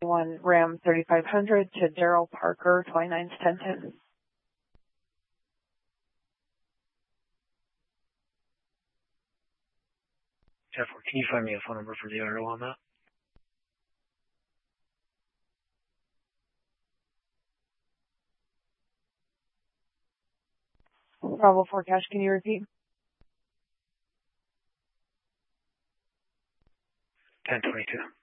2021 Ram 3500 to Daryl Parker, 291010. 10-4, can you find me a phone number for the auto on that? Bravo 4 Cash, can you repeat? 1022.